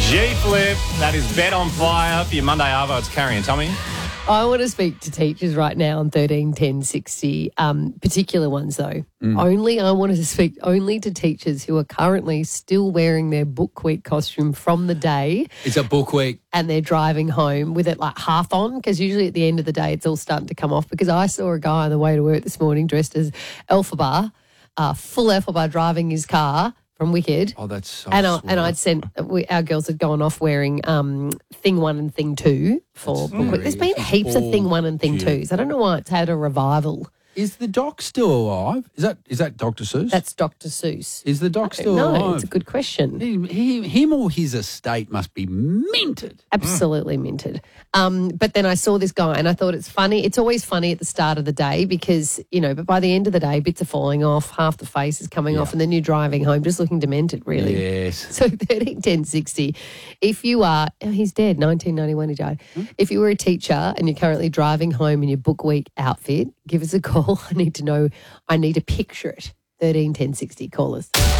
G-Flip, that is Bet on Fire for your Monday Arvo. It's Carrie and Tommy. I want to speak to teachers right now on 13 10 60, particular ones though. I wanted to speak only to teachers who are currently still wearing their book week costume from the day. It's a book week. And they're driving home with it like half on, because usually at the end of the day it's all starting to come off, because I saw a guy on the way to work this morning dressed as Elphaba, full Elphaba, driving his car from Wicked. Oh, that's so And sweet. I'd sent, our girls had gone off wearing Thing 1 and Thing 2 for book week. There's been heaps of Thing 1 and Thing 2s. I don't know why it's had a revival. Is the doc still alive? Is that Dr. Seuss? That's Dr. Seuss. Is the doc still alive? No, it's a good question. Him or his estate must be minted. Absolutely minted. But then I saw this guy and I thought it's funny. It's always funny at the start of the day because, but by the end of the day, bits are falling off, half the face is coming off, and then you're driving home just looking demented, really. Yes. So 13 10 60, if you are, he's dead, 1991 he died. If you were a teacher and you're currently driving home in your book week outfit, give us a call. I need to know, I need to picture it. 13 10 60, call us.